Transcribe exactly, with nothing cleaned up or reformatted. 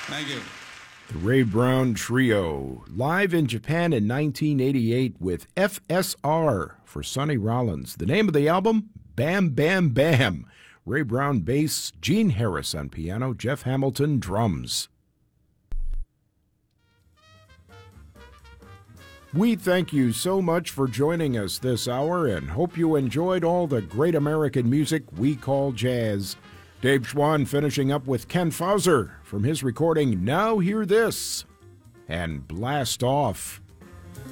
Thank you. The Ray Brown Trio, live in Japan in nineteen eighty-eight with F S R for Sonny Rollins. The name of the album, Bam Bam Bam. Ray Brown bass, Gene Harris on piano, Jeff Hamilton drums. We thank you so much for joining us this hour and hope you enjoyed all the great American music we call jazz. Dave Schwann finishing up with Ken Fauser from his recording Now Hear This and Blast Off.